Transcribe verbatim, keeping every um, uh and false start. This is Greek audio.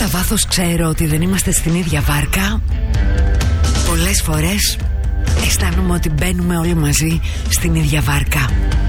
κατά βάθος ξέρω ότι δεν είμαστε στην ίδια βάρκα, πολλές φορές αισθάνομαι ότι μπαίνουμε όλοι μαζί στην ίδια βάρκα.